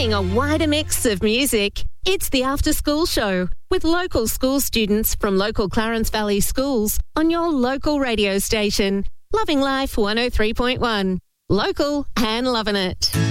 Playing a wider mix of music. It's the After School Show with local school students from local Clarence Valley schools on your local radio station. Loving Life 103.1. Local and loving it.